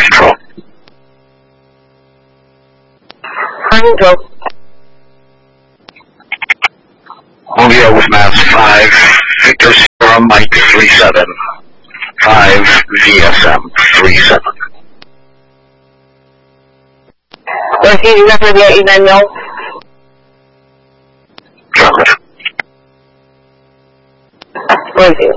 control. Control. Movio with mass 5, Victor Sierra Mike 37, 5 VSM 37. Receiving number via email. Affirmative. Receiving.